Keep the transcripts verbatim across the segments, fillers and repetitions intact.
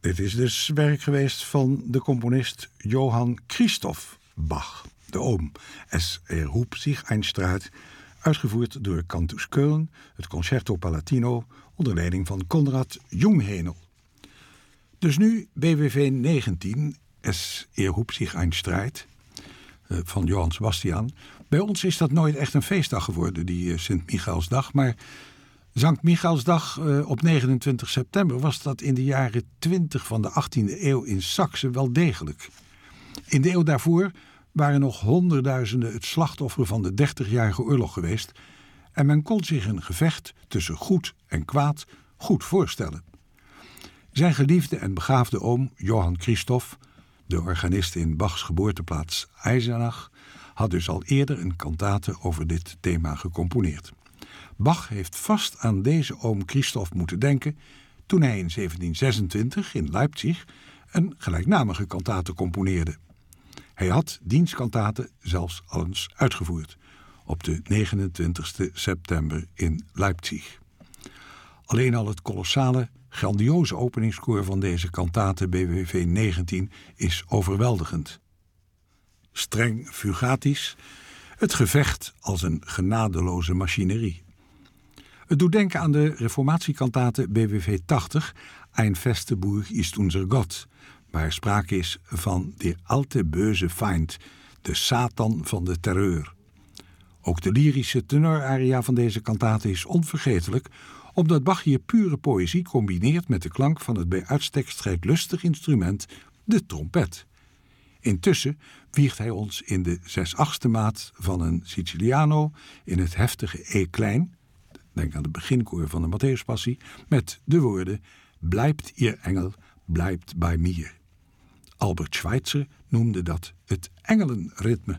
Dit is dus werk geweest van de componist Johann Christoph Bach, de oom. Es erhob sich ein Streit, uitgevoerd door Cantus Köln, het Concerto Palatino, onder leiding van Konrad Junghänel. Dus nu B W V negentien, Es erhob sich ein Streit, van Johann Sebastian. Bij ons is dat nooit echt een feestdag geworden, die Sint-Michaelsdag, maar Sankt Michaelsdag uh, op negenentwintig september was dat in de jaren twintig van de achttiende eeuw in Saksen wel degelijk. In de eeuw daarvoor waren nog honderdduizenden het slachtoffer van de dertigjarige oorlog geweest en men kon zich een gevecht tussen goed en kwaad goed voorstellen. Zijn geliefde en begaafde oom Johann Christoph, de organist in Bachs geboorteplaats Eisenach, had dus al eerder een kantate over dit thema gecomponeerd. Bach heeft vast aan deze oom Christoph moeten denken toen hij in zeventien zesentwintig in Leipzig een gelijknamige kantate componeerde. Hij had diens kantate zelfs al eens uitgevoerd op de negenentwintigste september in Leipzig. Alleen al het kolossale, grandioze openingskoor van deze kantate B W V negentien is overweldigend. Streng fugatisch, het gevecht als een genadeloze machinerie. Het doet denken aan de reformatiekantate B W V tachtig, Ein feste Burg ist unser Gott, waar sprake is van de alte böse Feind, de Satan van de terreur. Ook de lyrische tenoraria van deze kantate is onvergetelijk, omdat Bach hier pure poëzie combineert met de klank van het bij uitstek strijdlustig instrument, de trompet. Intussen wiegt hij ons in de zes-achtste maat van een Siciliano in het heftige E-klein, denk aan de beginkoor van de Matthäuspassie, met de woorden Bleibt ihr Engel, bleibt bei mir. Albert Schweitzer noemde dat het engelenritme.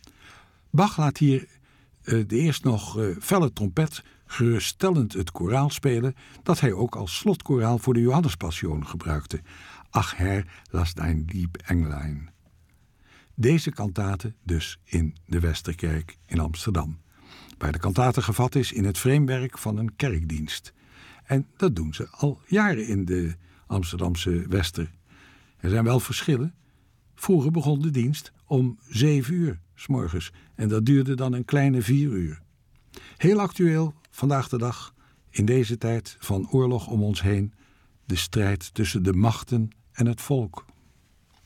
Bach laat hier uh, de eerst nog uh, felle trompet geruststellend het koraal spelen dat hij ook als slotkoraal voor de Johannespassion gebruikte. Ach Herr, lass dein lieb Englein. Deze kantate dus in de Westerkerk in Amsterdam, waar de kantate gevat is in het framewerk van een kerkdienst. En dat doen ze al jaren in de Amsterdamse Wester. Er zijn wel verschillen. Vroeger begon de dienst om zeven uur 's morgens en dat duurde dan een kleine vier uur. Heel actueel vandaag de dag, in deze tijd van oorlog om ons heen, de strijd tussen de machten en het volk.